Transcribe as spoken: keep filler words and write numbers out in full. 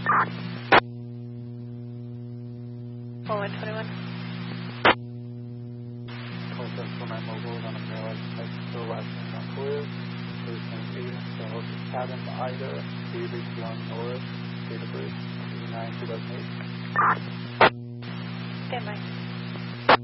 one twenty-one. Hotel for my mobile on a mail text to last name on clear. Please maintain the hotel cabin either David Young Norris, date of birth nine two thousand eight. Stand by.